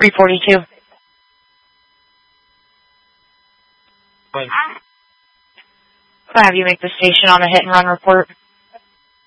342. Fine. I'll have you make the station on a hit and run report.